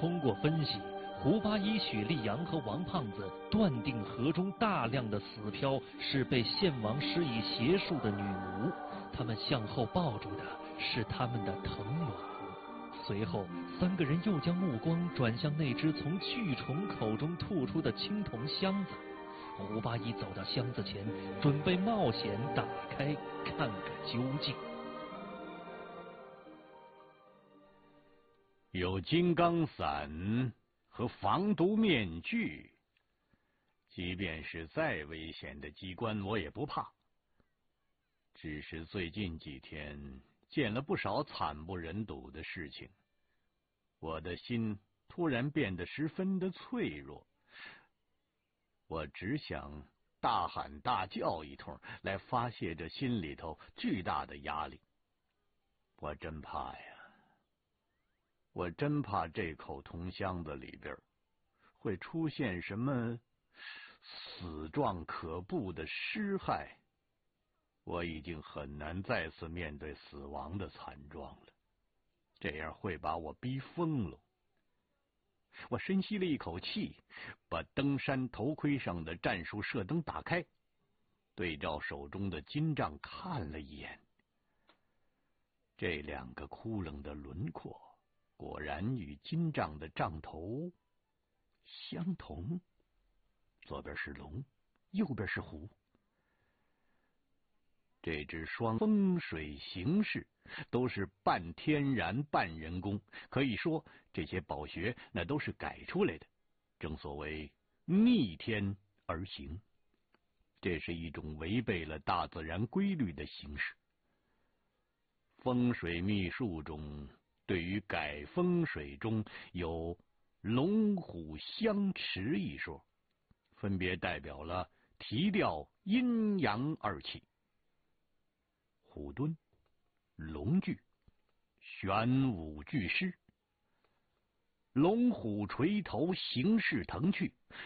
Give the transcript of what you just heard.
通过分析，胡八一、许立阳和王胖子断定河中大量的死漂是被献王施以邪术的女奴，他们向后抱住的是他们的藤卵。随后，三个人又将目光转向那只从巨虫口中吐出的青铜箱子。胡八一走到箱子前，准备冒险打开看个究竟。 有金刚伞和防毒面具，即便是再危险的机关我也不怕。只是最近几天见了不少惨不忍睹的事情，我的心突然变得十分的脆弱。我只想大喊大叫一通，来发泄这心里头巨大的压力。我真怕呀！我真怕这口铜箱子里边会出现什么死状可怖的尸骸，我已经很难再次面对死亡的惨状了，这样会把我逼疯了。我深吸了一口气，把登山头盔上的战术射灯打开，对照手中的金杖看了一眼，这两个窟窿的轮廓果然与金杖的杖头相同，左边是龙，右边是虎。这只双风水形式都是半天然半人工，可以说这些宝穴那都是改出来的，正所谓逆天而行，这是一种违背了大自然规律的形式。风水秘术中对于改风水中有龙虎相持一说，分别代表了提调阴阳二气。虎蹲、龙踞、玄武俱施，龙虎垂头，形势腾去，